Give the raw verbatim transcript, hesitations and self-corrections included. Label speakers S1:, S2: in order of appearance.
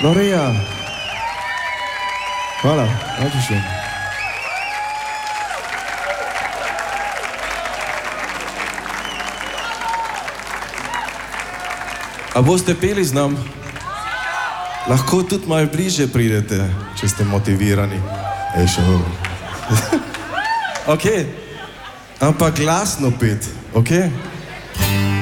S1: Lorea. Hvala, dankeschön. A boste peli z nam? Lahko tudi malo bliže pridete, če ste motivirani. Ej, šel. Ok, ampak glasno pet, ok?